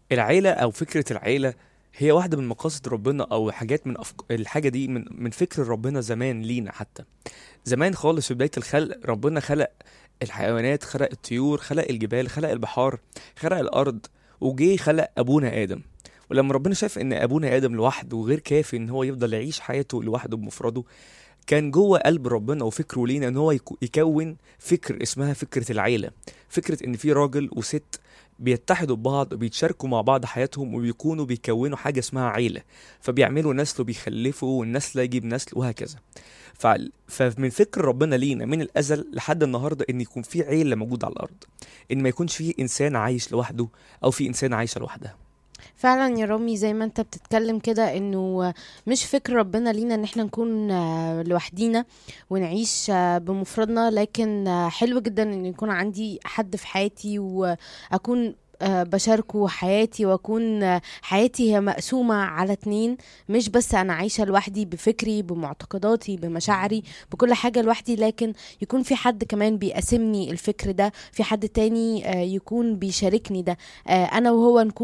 العيلة أو فكرة العيلة هي واحدة من مقاصد ربنا، أو حاجات من الحاجة دي من فكر ربنا زمان لينا. حتى زمان خالص في بداية الخلق ربنا خلق الحيوانات، خلق الطيور، خلق الجبال، خلق البحار، خلق الأرض، وجي خلق أبونا آدم. ولما ربنا شاف إن أبونا آدم لوحده غير كافي إن هو يفضل يعيش حياته لوحده بمفرده، كان جوه قلب ربنا وفكره لينا ان هو يكون فكر اسمها فكرة العيلة. فكرة ان في راجل وست بيتحدوا ببعض، بيتشاركوا مع بعض حياتهم، وبيكونوا بيكونوا حاجة اسمها عيلة، فبيعملوا نسل وبيخلفوا، والنسل يجيب نسل وهكذا. فمن فكر ربنا لينا من الأزل لحد النهاردة ان يكون في عيلة موجودة على الأرض، ان ما يكونش في إنسان عايش لوحده أو في إنسان عايشة لوحدها. فعلا يا رامي، زي ما انت بتتكلم كده، انه مش فكر ربنا لينا ان احنا نكون لوحدينا ونعيش بمفردنا، لكن حلو جدا ان يكون عندي حد في حياتي واكون بشاركه حياتي، واكون حياتي هي مقسومة على اتنين. مش بس انا عايشة لوحدي بفكري بمعتقداتي بمشاعري بكل حاجة لوحدي، لكن يكون في حد كمان بيقاسمني الفكر ده، في حد تاني يكون بيشاركني ده. انا وهو نكون